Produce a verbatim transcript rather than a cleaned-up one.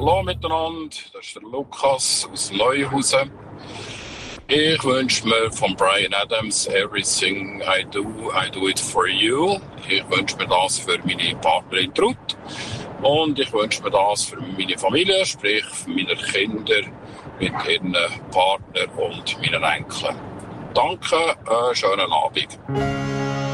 Hallo miteinander, das ist der Lukas aus Neuhausen. Ich wünsche mir von Bryan Adams Everything I Do, I Do It For You. Ich wünsche mir das für meine Partnerin Ruth. Und ich wünsche mir das für meine Familie, sprich für meine Kinder mit ihren Partnern und meinen Enkeln. Danke, äh, schönen Abend.